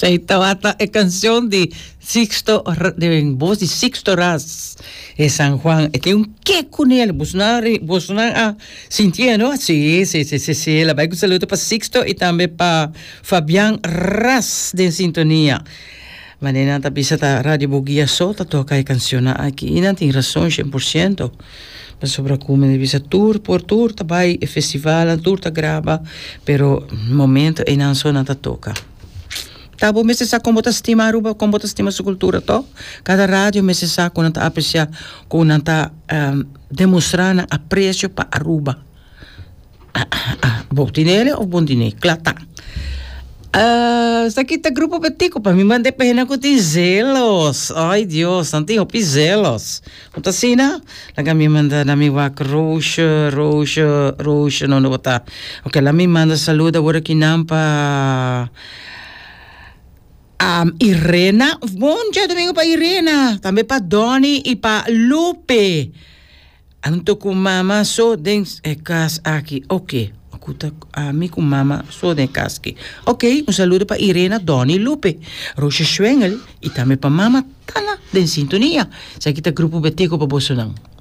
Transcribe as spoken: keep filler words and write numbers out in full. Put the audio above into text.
Então, ata é canção de Sixto, de voz de Sixto Ras, e San Juan. E tem um que com ele, Bolsonaro, Bolsonaro, ah, sentindo? Sim, sim, sim, sim, sim. Ela vai com saludo para Sixto e também para Fabian Ras, de sintonia. Mas não está pensando a Rádio Bugia só, está tocando a canção aqui. E não tem razão, cem por cento. Mas sobre como ele diz, tour por tour, tá vai, festival, tour tá grava, pero momento e não só não tá toca. Tá bom, mas sa como tá estima Aruba, como tá estima sua cultura, to? Cada rádio, mas sa como tá apreciar, como tá um, demonstrando apreço para Aruba. Ah, ah, ah, bom dinheiro ou bom dinheiro? Claro, tá. Uh, sa kita grupo petico para me mandar pena com zelos. Ai Deus, não tenho pizelos. Então assim, na, lá me manda na mi wak roxa, roxa, roxa, não não botar. Ok, lá me manda saluda agora que não pa um, Irena. Bom dia domingo para Irena, também para Doni e para Lupe. Anto com mama so den é cas aqui. Ok. A mim com mama sou de casque. Ok, um saludo para Irena, Doni, Lupe, Rocha Schwengel e também para mama Tana, de sintonia. Sa kita grupo Beteco para Bolsonaro.